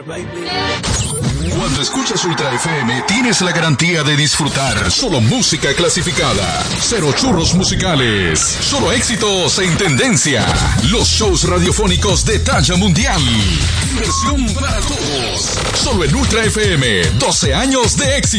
Cuando escuchas Ultra FM, tienes la garantía de disfrutar solo música clasificada, cero churros musicales, solo éxitos en tendencia, los shows radiofónicos de talla mundial, diversión para todos, solo en Ultra FM, 12 años de éxito.